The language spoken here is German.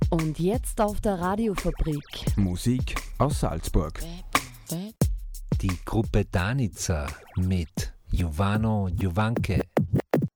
Und jetzt auf der Radiofabrik. Musik aus Salzburg. Die Gruppe Danica mit Jovano Jovanke.